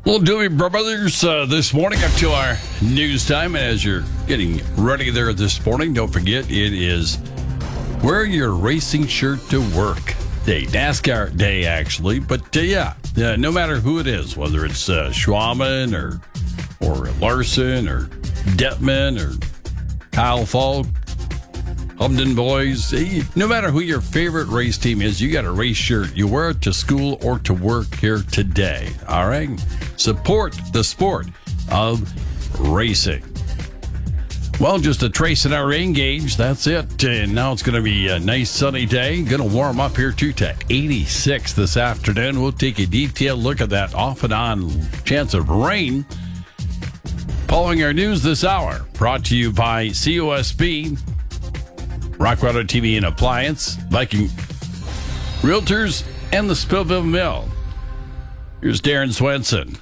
Well, Dewey Brothers, this morning up to our news time. And as you're getting ready there this morning, don't forget it is wear your racing shirt to work day. NASCAR day, actually. But no matter who it is, whether it's Schwaben or Larson or Detman or Kyle Falk, Humden Boys, no matter who your favorite race team is, you got a race shirt. You wear it to school or to work here today. All right? Support the sport of racing. Well, just a trace in our rain gauge. That's it. And now it's going to be a nice sunny day. Going to warm up here too to 86 this afternoon. We'll take a detailed look at that off and on chance of rain. Following our news this hour, brought to you by COSB, Rockwater TV and Appliance, Viking Realtors, and the Spillville Mill. Here's Darren Swenson.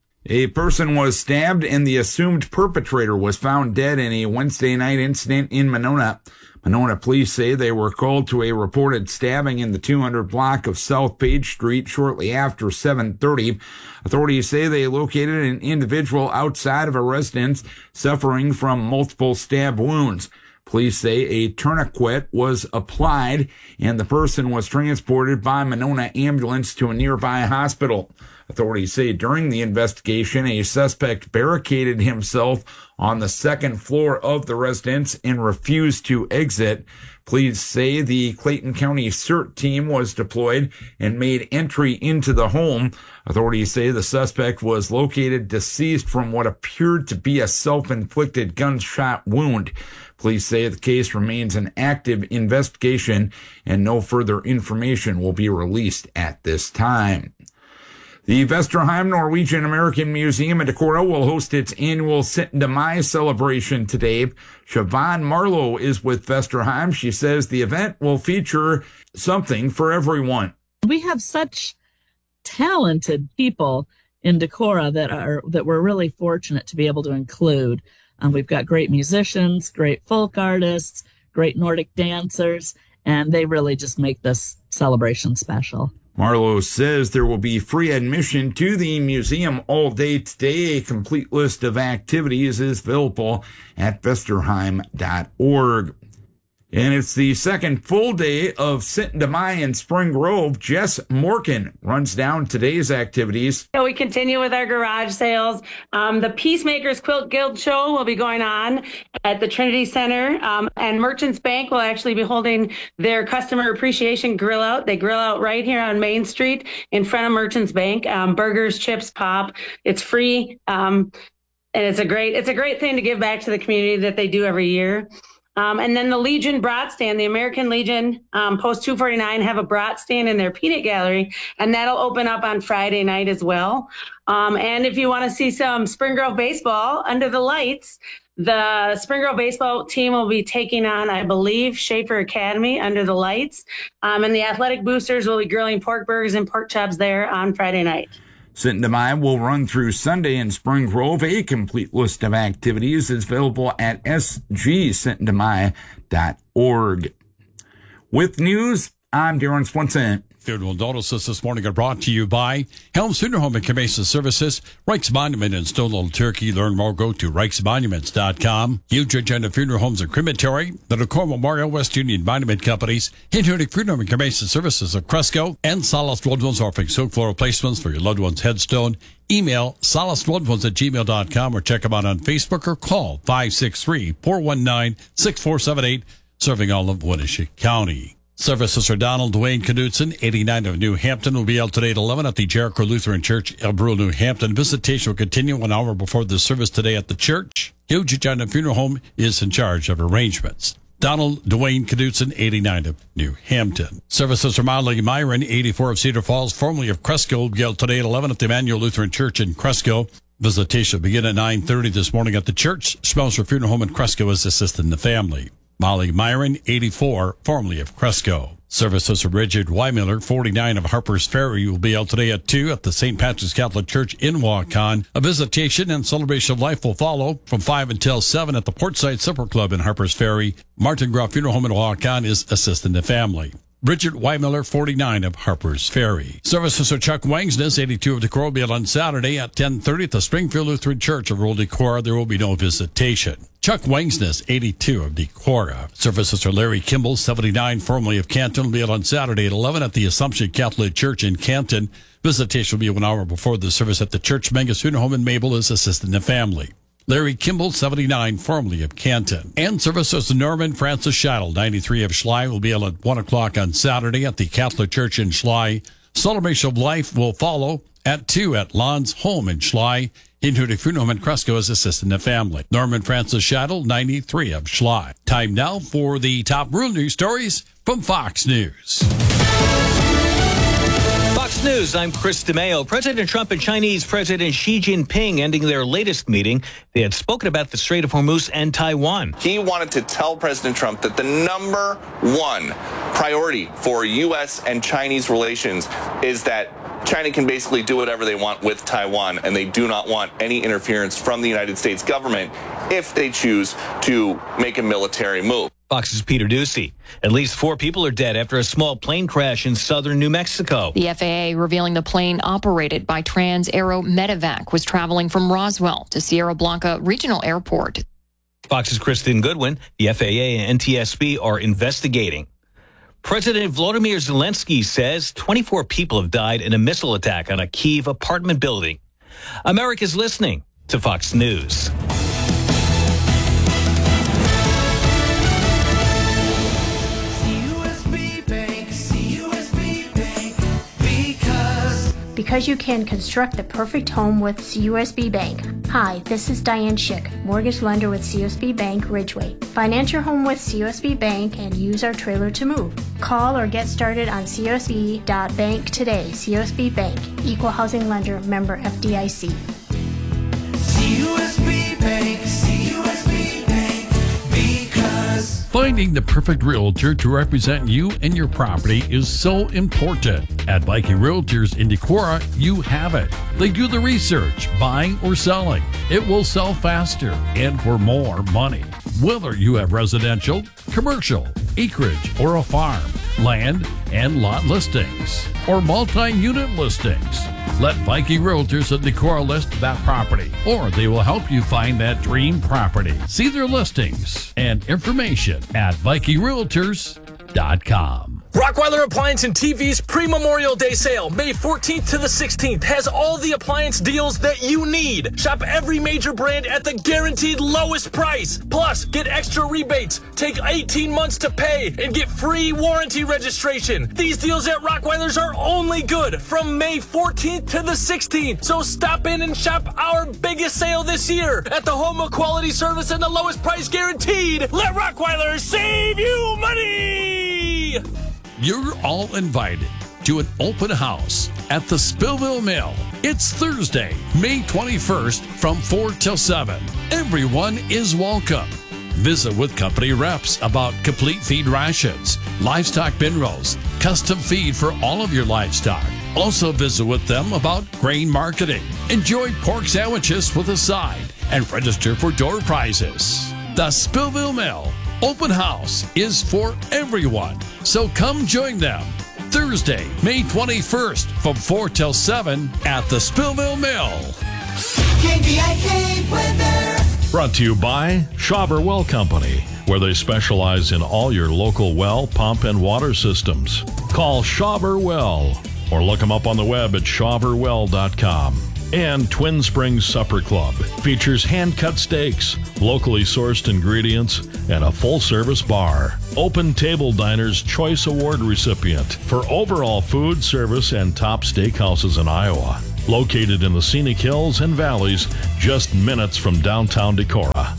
A person was stabbed and the assumed perpetrator was found dead in a Wednesday night incident in Monona. Monona police say they were called to a reported stabbing in the 200 block of South Page Street shortly after 7:30. Authorities say they located an individual outside of a residence suffering from multiple stab wounds. Police say a tourniquet was applied and the person was transported by Monona ambulance to a nearby hospital. Authorities say during the investigation, a suspect barricaded himself on the second floor of the residence and refused to exit. Police say the Clayton County CERT team was deployed and made entry into the home. Authorities say the suspect was located deceased from what appeared to be a self-inflicted gunshot wound. Police say the case remains an active investigation and no further information will be released at this time. The Vesterheim Norwegian American Museum in Decorah will host its annual Sitten de Mai celebration today. Siobhan Marlowe is with Vesterheim. She says the event will feature something for everyone. We have such talented people in Decorah that we're really fortunate to be able to include. We've got great musicians, great folk artists, great Nordic dancers, and they really just make this celebration special. Marlowe says there will be free admission to the museum all day today. A complete list of activities is available at vesterheim.org. And it's the second full day of Sitten de Mai in Spring Grove. Jess Morgan runs down today's activities. So we continue with our garage sales. The Peacemakers Quilt Guild show will be going on at the Trinity Center. And Merchants Bank will actually be holding their customer appreciation grill out. They grill out right here on Main Street in front of Merchants Bank. Burgers, chips, pop. It's free. And it's a great thing to give back to the community that they do every year. And then the Legion Brat Stand, the American Legion, Post 249 have a brat stand in their peanut gallery, and that'll open up on Friday night as well. And if you want to see some Spring Grove baseball under the lights, the Spring Grove baseball team will be taking on, I believe, Schaefer Academy under the lights. And the athletic boosters will be grilling pork burgers and pork chops there on Friday night. Sitten de Mai will run through Sunday in Spring Grove. A complete list of activities is available at sgsittendomai.org. With news, I'm Darren Swenson. Funeral notices this morning are brought to you by Helms Funeral Home and Cremation Services, Reichs Monument in Stone Little Turkey. Learn more, go to reichsmonuments.com. Huge Agenda Funeral Homes and Crematory, the Decor Memorial West Union Monument Companies, Hinternick Funeral and Cremation Services of Cresco, and Solace Loved Ones offering silk floor replacements for your loved one's headstone. Email solacelovedones@gmail.com or check them out on Facebook or call 563-419-6478, serving all of Winneshiek County. Services for Donald Dwayne Knudsen, 89 of New Hampton, will be held today at 11 at the Jericho Lutheran Church, El Brule, New Hampton. Visitation will continue 1 hour before the service today at the church. Huge Agenda Funeral Home is in charge of arrangements. Donald Dwayne Knudsen, 89 of New Hampton. Services for Molly Myron, 84 of Cedar Falls, formerly of Cresco, will be held today at 11 at the Emmanuel Lutheran Church in Cresco. Visitation will begin at 9:30 this morning at the church. Smelser Funeral Home in Cresco is assisting the family. Molly Myron, 84, formerly of Cresco. Services for Richard Weimiller, 49 of Harper's Ferry, will be held today at 2 at the St. Patrick's Catholic Church in Waukon. A visitation and celebration of life will follow from 5 until 7 at the Portside Supper Club in Harper's Ferry. Martin Groff Funeral Home in Waukon is assisting the family. Bridget Weimiller, 49 of Harper's Ferry. Services are Chuck Wangsness, 82 of Decorah, will be on Saturday at 10:30 at the Springfield Lutheran Church of Rural Decorah. There will be no visitation. Chuck Wangsness, 82 of Decorah. Services are Larry Kimball, 79, formerly of Canton, will be on Saturday at 11 at the Assumption Catholic Church in Canton. Visitation will be 1 hour before the service at the Church Mangus Funeral Home in Mabel is assisting the family. Larry Kimball, 79, formerly of Canton. And services to Norman Francis Scheidel, 93 of Schley, will be at 1 o'clock on Saturday at the Catholic Church in Schley. Celebration of Life will follow at 2 at Lon's home in Schley. Intuitive Funeral Home in Cresco is assisting the family. Norman Francis Scheidel, 93 of Schley. Time now for the top rural news stories from Fox News. Fox News, I'm Chris DeMeo. President Trump and Chinese President Xi Jinping ending their latest meeting. They had spoken about the Strait of Hormuz and Taiwan. He wanted to tell President Trump that the number one priority for U.S. and Chinese relations is that China can basically do whatever they want with Taiwan, and they do not want any interference from the United States government if they choose to make a military move. Fox's Peter Ducey. At least 4 people are dead after a small plane crash in southern New Mexico. The FAA revealing the plane operated by Trans-Aero Medevac was traveling from Roswell to Sierra Blanca Regional Airport. Fox's Kristen Goodwin. The FAA and NTSB are investigating. President Volodymyr Zelensky says 24 people have died in a missile attack on a Kyiv apartment building. America's listening to Fox News. Because you can construct the perfect home with CUSB Bank. Hi, this is Diane Schick, mortgage lender with CUSB Bank Ridgeway. Finance your home with CUSB Bank and use our trailer to move. Call or get started on CUSB.bank today. CUSB Bank, Equal Housing Lender, member FDIC. CUSB Bank, CUSB Bank, because Finding the perfect realtor to represent you and your property is so important. At Viking Realtors in Decorah, you have it. They do the research, buying or selling. It will sell faster and for more money. Whether you have residential, commercial, acreage, or a farm, land and lot listings, or multi-unit listings, let Viking Realtors in Decorah list that property, or they will help you find that dream property. See their listings and information at VikingRealtors.com. Rockweiler Appliance and TV's pre-Memorial Day sale, May 14th to the 16th, has all the appliance deals that you need. Shop every major brand at the guaranteed lowest price. Plus, get extra rebates, take 18 months to pay, and get free warranty registration. These deals at Rockweiler's are only good from May 14th to the 16th. So stop in and shop our biggest sale this year at the home of quality service and the lowest price guaranteed. Let Rockweiler save you money! You're all invited to an open house at the Spillville Mill. It's Thursday, May 21st from 4 till 7. Everyone is welcome. Visit with company reps about complete feed rations, livestock bin rolls, custom feed for all of your livestock. Also visit with them about grain marketing. Enjoy pork sandwiches with a side and register for door prizes. The Spillville Mill Open House is for everyone, so come join them. Thursday, May 21st from 4 till 7 at the Spillville Mill. KVIK weather. Brought to you by Schauber Well Company, where they specialize in all your local well, pump, and water systems. Call Schauber Well or look them up on the web at schauberwell.com. And Twin Springs Supper Club features hand-cut steaks, locally sourced ingredients, and a full-service bar. Open Table Diner's Choice Award recipient for overall food, service, and top steakhouses in Iowa. Located in the scenic hills and valleys, just minutes from downtown Decorah.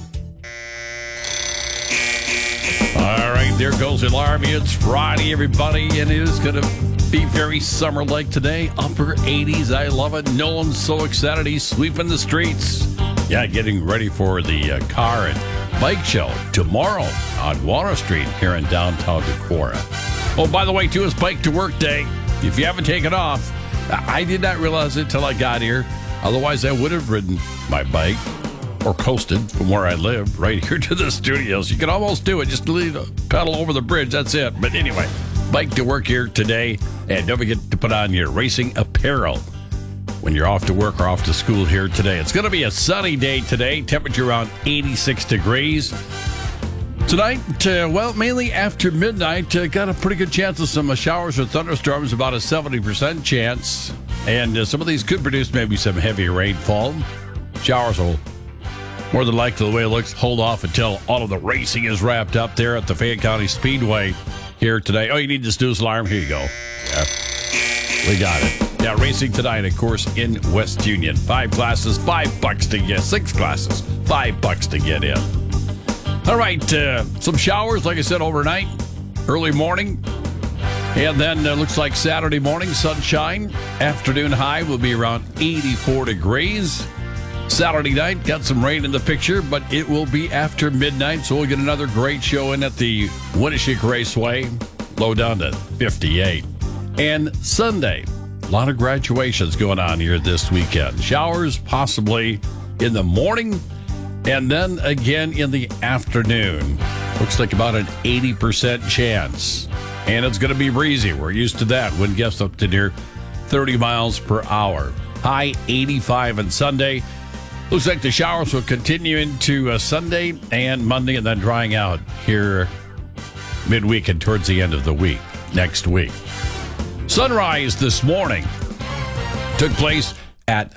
All right, there goes the alarm. It's Friday, everybody, and it is going to be very summer-like today. Upper 80s. I love it. Nolan's so excited. He's sweeping the streets. Yeah, getting ready for the car and bike show tomorrow on Water Street here in downtown Decorah. Oh, by the way, too, it's Bike to Work Day. If you haven't taken off, I did not realize it till I got here. Otherwise, I would have ridden my bike or coasted from where I live right here to the studios. You can almost do it. Just pedal over the bridge. That's it. But anyway, bike to work here today. And don't forget to put on your racing apparel when you're off to work or off to school here today. It's going to be a sunny day today. Temperature around 86 degrees. Tonight, mainly after midnight, got a pretty good chance of some showers or thunderstorms, about a 70% chance. And some of these could produce maybe some heavy rainfall. Showers will, more than likely, the way it looks, hold off until all of the racing is wrapped up there at the Fayette County Speedway here today. Oh, you need the snooze alarm? Here you go. Yeah, we got it. Yeah, racing tonight, of course, in West Union. 5 classes, $5 to get. 6 classes, $5 to get in. All right, some showers, like I said, overnight, early morning. And then looks like Saturday morning, sunshine. Afternoon high will be around 84 degrees. Saturday night, got some rain in the picture, but it will be after midnight, so we'll get another great show in at the Winneshiek Raceway, low down to 58. And Sunday, a lot of graduations going on here this weekend. Showers possibly in the morning, and then again in the afternoon. Looks like about an 80% chance. And it's going to be breezy. We're used to that. Wind gusts up to near 30 miles per hour. High 85 on Sunday. Looks like the showers will continue into Sunday and Monday, and then drying out here midweek and towards the end of the week, next week. Sunrise this morning took place at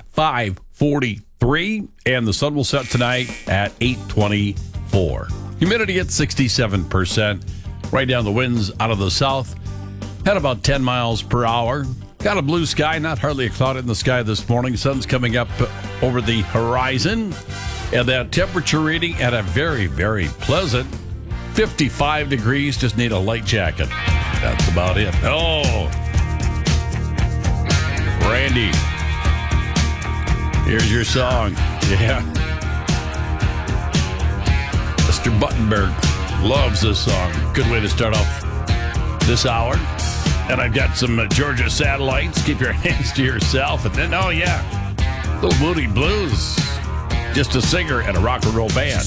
5:43, and the sun will set tonight at 8:24. Humidity at 67%. Right down the winds out of the south at about 10 miles per hour. Got a blue sky, not hardly a cloud in the sky this morning. Sun's coming up over the horizon. And that temperature reading at a very, very pleasant 55 degrees. Just need a light jacket. That's about it. Oh, Randy, here's your song. Yeah. Mr. Buttenberg loves this song. Good way to start off this hour. And I've got some Georgia Satellites. Keep your hands to yourself. And then, oh yeah, little Moody Blues. Just a singer and a rock and roll band.